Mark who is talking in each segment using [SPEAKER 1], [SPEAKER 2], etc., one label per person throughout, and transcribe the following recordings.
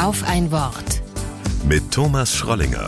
[SPEAKER 1] Auf ein Wort.
[SPEAKER 2] Mit Thomas Schrollinger.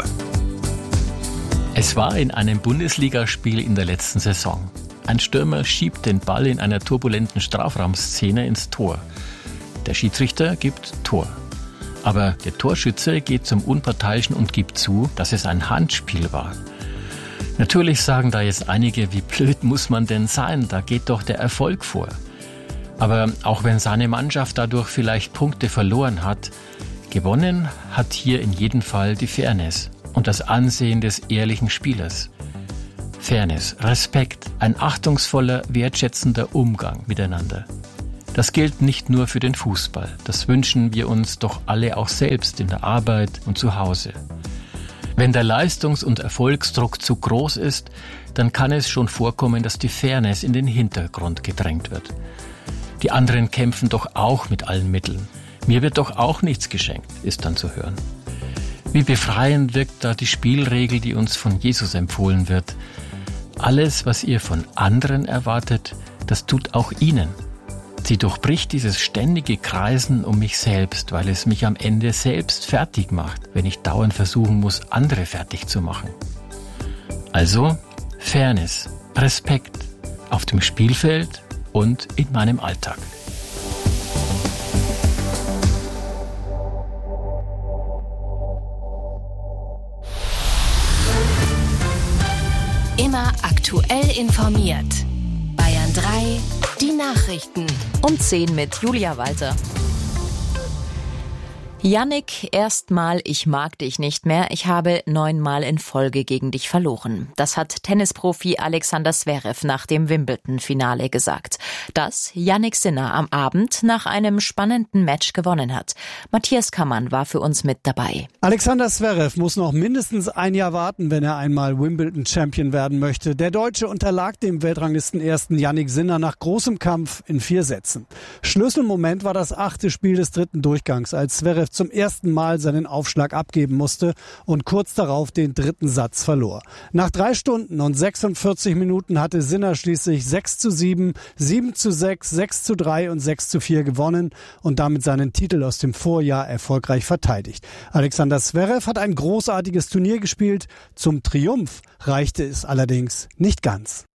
[SPEAKER 3] Es war in einem Bundesligaspiel in der letzten Saison. Ein Stürmer schiebt den Ball in einer turbulenten Strafraumszene ins Tor. Der Schiedsrichter gibt Tor. Aber der Torschütze geht zum Unparteiischen und gibt zu, dass es ein Handspiel war. Natürlich sagen da jetzt einige, wie blöd muss man denn sein? Da geht doch der Erfolg vor. Aber auch wenn seine Mannschaft dadurch vielleicht Punkte verloren hat, gewonnen hat hier in jedem Fall die Fairness und das Ansehen des ehrlichen Spielers. Fairness, Respekt, ein achtungsvoller, wertschätzender Umgang miteinander. Das gilt nicht nur für den Fußball. Das wünschen wir uns doch alle auch selbst in der Arbeit und zu Hause. Wenn der Leistungs- und Erfolgsdruck zu groß ist, dann kann es schon vorkommen, dass die Fairness in den Hintergrund gedrängt wird. Die anderen kämpfen doch auch mit allen Mitteln. Mir wird doch auch nichts geschenkt, ist dann zu hören. Wie befreiend wirkt da die Spielregel, die uns von Jesus empfohlen wird. Alles, was ihr von anderen erwartet, das tut auch ihnen. Sie durchbricht dieses ständige Kreisen um mich selbst, weil es mich am Ende selbst fertig macht, wenn ich dauernd versuchen muss, andere fertig zu machen. Also Fairness, Respekt auf dem Spielfeld und in meinem Alltag.
[SPEAKER 1] Immer aktuell informiert. Bayern 3, die Nachrichten.
[SPEAKER 4] Um 10 mit Julia Walter. Yannick, erstmal, ich mag dich nicht mehr. Ich habe 9-mal in Folge gegen dich verloren. Das hat Tennisprofi Alexander Zverev nach dem Wimbledon-Finale gesagt. Das Jannik Sinner am Abend nach einem spannenden Match gewonnen hat. Matthias Kammann war für uns mit dabei.
[SPEAKER 5] Alexander Zverev muss noch mindestens ein Jahr warten, wenn er einmal Wimbledon-Champion werden möchte. Der Deutsche unterlag dem Weltranglisten-Ersten Jannik Sinner nach großem Kampf in 4 Sätzen. Schlüsselmoment war das 8. Spiel des 3. Durchgangs, als Zverev zum ersten Mal seinen Aufschlag abgeben musste und kurz darauf den 3. Satz verlor. Nach 3 Stunden und 46 Minuten hatte Sinner schließlich 6:7, 7:6, 6:3 und 6:4 gewonnen und damit seinen Titel aus dem Vorjahr erfolgreich verteidigt. Alexander Zverev hat ein großartiges Turnier gespielt. Zum Triumph reichte es allerdings nicht ganz.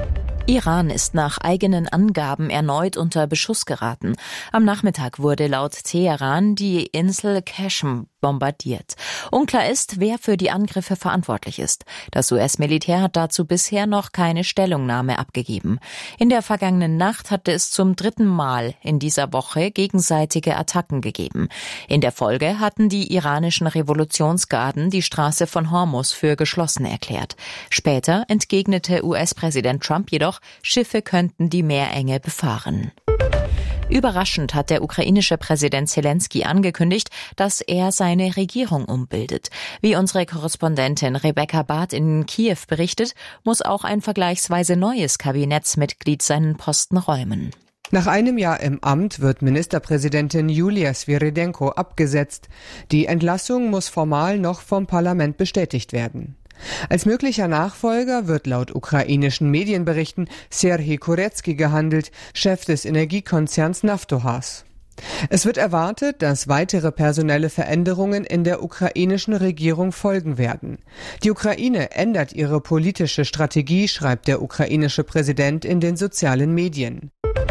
[SPEAKER 4] Iran ist nach eigenen Angaben erneut unter Beschuss geraten. Am Nachmittag wurde laut Teheran die Insel Qashm bombardiert. Unklar ist, wer für die Angriffe verantwortlich ist. Das US-Militär hat dazu bisher noch keine Stellungnahme abgegeben. In der vergangenen Nacht hatte es zum 3. Mal in dieser Woche gegenseitige Attacken gegeben. In der Folge hatten die iranischen Revolutionsgarden die Straße von Hormuz für geschlossen erklärt. Später entgegnete US-Präsident Trump jedoch, Schiffe könnten die Meerenge befahren. Überraschend hat der ukrainische Präsident Zelensky angekündigt, dass er seine Regierung umbildet. Wie unsere Korrespondentin Rebecca Barth in Kiew berichtet, muss auch ein vergleichsweise neues Kabinettsmitglied seinen Posten räumen.
[SPEAKER 6] Nach einem Jahr im Amt wird Ministerpräsidentin Julia Sviridенko abgesetzt. Die Entlassung muss formal noch vom Parlament bestätigt werden. Als möglicher Nachfolger wird laut ukrainischen Medienberichten Serhij Kurecki gehandelt, Chef des Energiekonzerns Naftogaz. Es wird erwartet, dass weitere personelle Veränderungen in der ukrainischen Regierung folgen werden. Die Ukraine ändert ihre politische Strategie, schreibt der ukrainische Präsident in den sozialen Medien.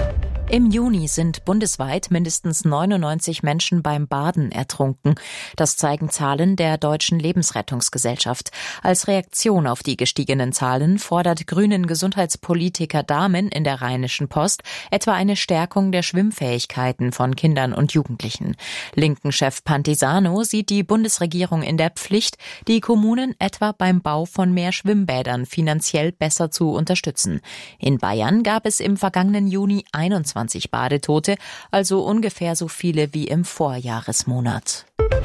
[SPEAKER 4] Im Juni sind bundesweit mindestens 99 Menschen beim Baden ertrunken. Das zeigen Zahlen der Deutschen Lebensrettungsgesellschaft. Als Reaktion auf die gestiegenen Zahlen fordert grünen Gesundheitspolitiker Dahmen in der Rheinischen Post etwa eine Stärkung der Schwimmfähigkeiten von Kindern und Jugendlichen. Linken-Chef Pantisano sieht die Bundesregierung in der Pflicht, die Kommunen etwa beim Bau von mehr Schwimmbädern finanziell besser zu unterstützen. In Bayern gab es im vergangenen Juni 21 Badetote, also ungefähr so viele wie im Vorjahresmonat.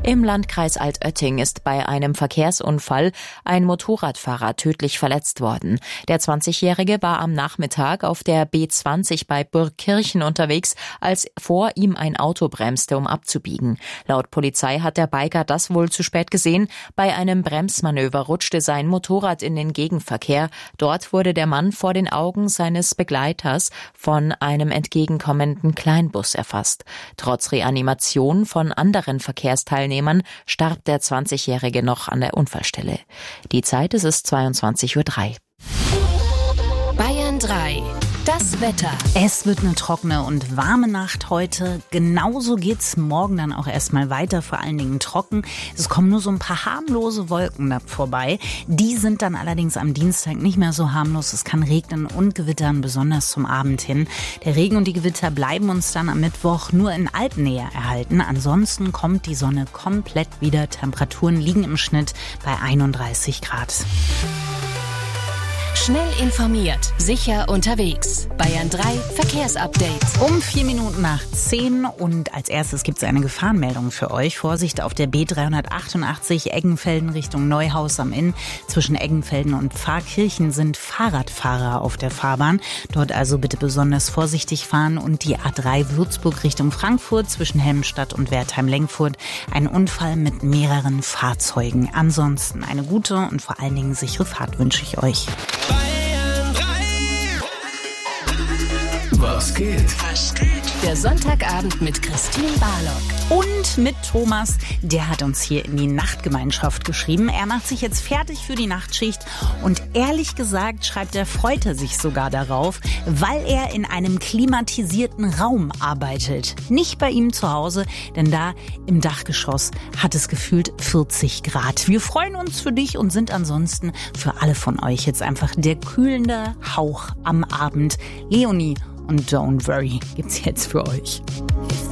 [SPEAKER 4] Im Landkreis Altötting ist bei einem Verkehrsunfall ein Motorradfahrer tödlich verletzt worden. Der 20-Jährige war am Nachmittag auf der B20 bei Burgkirchen unterwegs, als vor ihm ein Auto bremste, um abzubiegen. Laut Polizei hat der Biker das wohl zu spät gesehen. Bei einem Bremsmanöver rutschte sein Motorrad in den Gegenverkehr. Dort wurde der Mann vor den Augen seines Begleiters von einem entgegenkommenden Kleinbus erfasst. Trotz Reanimation von anderen Verkehrsteilnehmern starb der 20-Jährige noch an der Unfallstelle. Die Zeit ist 22:03 Uhr.
[SPEAKER 1] Bayern 3. Das Wetter.
[SPEAKER 7] Es wird eine trockene und warme Nacht heute. Genauso geht's morgen dann auch erstmal weiter, vor allen Dingen trocken. Es kommen nur so ein paar harmlose Wolken da vorbei. Die sind dann allerdings am Dienstag nicht mehr so harmlos. Es kann regnen und gewittern, besonders zum Abend hin. Der Regen und die Gewitter bleiben uns dann am Mittwoch nur in Alpennähe erhalten. Ansonsten kommt die Sonne komplett wieder. Temperaturen liegen im Schnitt bei 31 Grad.
[SPEAKER 1] Schnell informiert, sicher unterwegs. Bayern 3 Verkehrsupdate.
[SPEAKER 7] Um 10:04 und als erstes gibt es eine Gefahrenmeldung für euch. Vorsicht auf der B388 Eggenfelden Richtung Neuhaus am Inn. Zwischen Eggenfelden und Pfarrkirchen sind Fahrradfahrer auf der Fahrbahn. Dort also bitte besonders vorsichtig fahren. Und die A3 Würzburg Richtung Frankfurt zwischen Helmstadt und Wertheim-Lengfurt. Ein Unfall mit mehreren Fahrzeugen. Ansonsten eine gute und vor allen Dingen sichere Fahrt wünsche ich euch.
[SPEAKER 2] Was geht?
[SPEAKER 1] Der Sonntagabend mit Christine Barlock.
[SPEAKER 7] Und mit Thomas, der hat uns hier in die Nachtgemeinschaft geschrieben. Er macht sich jetzt fertig für die Nachtschicht und ehrlich gesagt freut er sich sogar darauf, weil er in einem klimatisierten Raum arbeitet. Nicht bei ihm zu Hause, denn da im Dachgeschoss hat es gefühlt 40 Grad. Wir freuen uns für dich und sind ansonsten für alle von euch jetzt einfach der kühlende Hauch am Abend. Leonie und Don't Worry gibt's jetzt für euch.